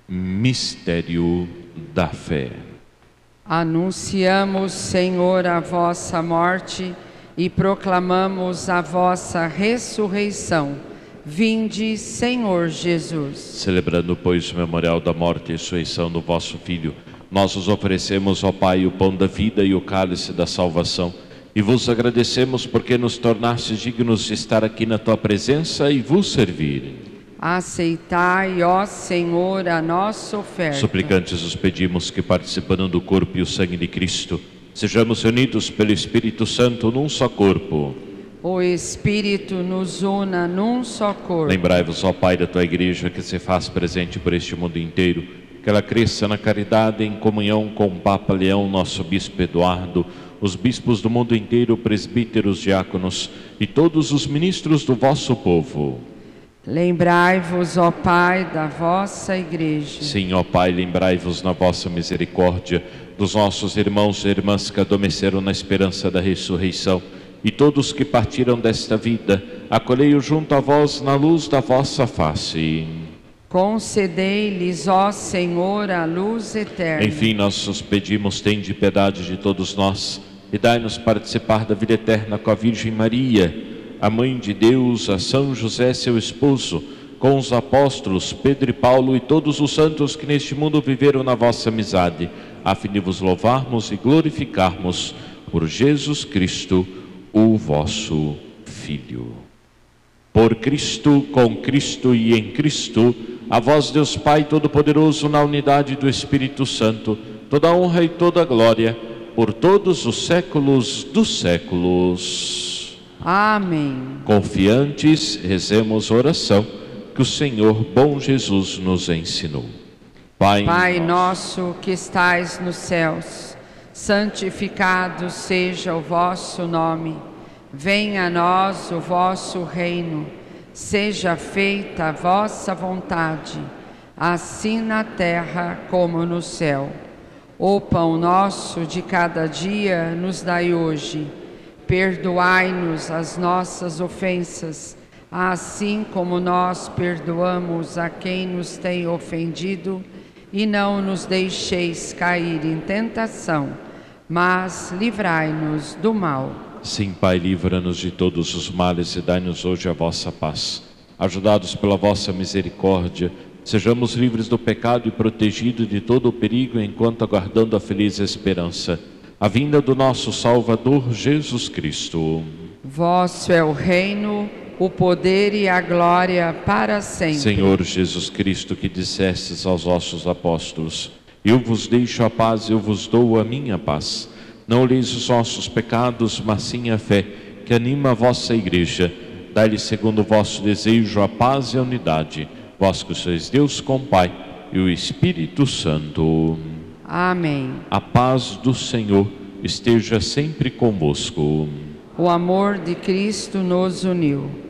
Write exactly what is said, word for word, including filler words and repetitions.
Mistério da fé. Anunciamos, Senhor, a vossa morte e proclamamos a vossa ressurreição. Vinde, Senhor Jesus. Celebrando, pois, o memorial da morte e ressurreição do vosso Filho, nós os oferecemos ao Pai o pão da vida e o cálice da salvação. E vos agradecemos porque nos tornastes dignos de estar aqui na tua presença e vos servir. Aceitai, ó Senhor, a nossa oferta. Suplicantes os pedimos que, participando do corpo e o sangue de Cristo, sejamos unidos pelo Espírito Santo num só corpo. O Espírito nos una num só corpo. Lembrai-vos, ó Pai, da tua igreja que se faz presente por este mundo inteiro, que ela cresça na caridade em comunhão com o Papa Leão, nosso Bispo Eduardo, os bispos do mundo inteiro, presbíteros, diáconos e todos os ministros do vosso povo. Lembrai-vos, ó Pai, da vossa igreja. Sim, ó Pai, lembrai-vos na vossa misericórdia dos nossos irmãos e irmãs que adormeceram na esperança da ressurreição e todos que partiram desta vida, acolhei-os junto a vós na luz da vossa face. Concedei-lhes, ó Senhor, a luz eterna. Enfim, nós os pedimos, tende piedade de todos nós e dai-nos participar da vida eterna com a Virgem Maria, a Mãe de Deus, a São José, seu esposo, com os apóstolos Pedro e Paulo e todos os santos que neste mundo viveram na vossa amizade, a fim de vos louvarmos e glorificarmos por Jesus Cristo, o vosso Filho. Por Cristo, com Cristo e em Cristo, a vós, Deus Pai Todo-Poderoso, na unidade do Espírito Santo, toda honra e toda glória, por todos os séculos dos séculos. Amém. Confiantes, rezemos a oração que o Senhor bom Jesus nos ensinou. Pai, Pai nosso que estais nos céus, santificado seja o vosso nome. Venha a nós o vosso reino. Seja feita a vossa vontade, assim na terra como no céu. O pão nosso de cada dia nos dai hoje. Perdoai-nos as nossas ofensas, assim como nós perdoamos a quem nos tem ofendido, e não nos deixeis cair em tentação, mas livrai-nos do mal. Sim, Pai, livra-nos de todos os males e dai-nos hoje a vossa paz. Ajudados pela vossa misericórdia, sejamos livres do pecado e protegidos de todo o perigo, enquanto aguardando a feliz esperança, a vinda do nosso Salvador Jesus Cristo. Vosso é o reino, o poder e a glória para sempre. Senhor Jesus Cristo, que dissestes aos vossos apóstolos: eu vos deixo a paz, eu vos dou a minha paz. Não olheis os nossos pecados, mas sim a fé que anima a vossa igreja. Dai-lhe segundo o vosso desejo a paz e a unidade. Vós que sois Deus com o Pai e o Espírito Santo. Amém. A paz do Senhor esteja sempre convosco. O amor de Cristo nos uniu.